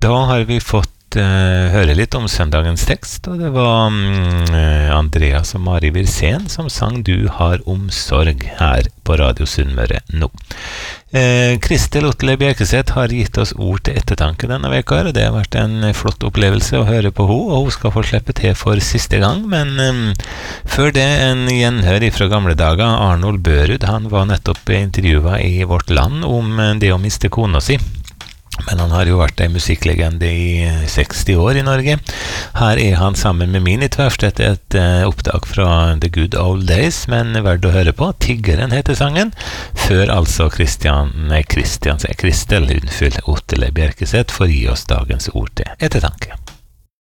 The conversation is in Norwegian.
Da har vi fått høre litt om søndagens tekst, og det var Andreas og Mari Virsen som sang «Du har omsorg» her på Radio Sunnmøre nå. Kristel Ottele Bjerkeseth har gitt oss ord til ettertanke denne veka, og det har vært en flott opplevelse å høre på henne, og hun skal få slippe til for siste gang, men før det en gjenhør fra gamle dager. Arnold Børud, han var nettopp intervjuet i Vårt Land om det å miste kona si. Men han har jo vært en musikklegende i 60 år i Norge. Her han sammen med Mini Tverfstedt et opptak fra The Good Old Days, men verdt å høre på. Tiggeren heter sangen, før altså Kristel Ottele Bjerkeseth får gi oss dagens ord til ettertanke.